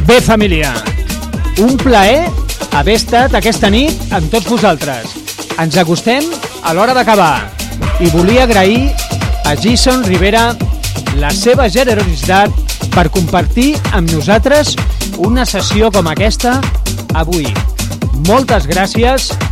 Bé, família, un plaer haver estat aquesta nit amb tots vosaltres. Ens acostem a l'hora d'acabar i volia agrair a Jason Rivera la seva generositat per compartir amb nosaltres una sessió com aquesta avui. Moltes gràcies